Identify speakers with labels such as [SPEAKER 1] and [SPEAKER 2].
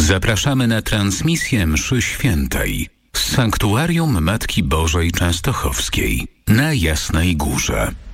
[SPEAKER 1] Zapraszamy na transmisję mszy świętej z Sanktuarium Matki Bożej Częstochowskiej na Jasnej Górze.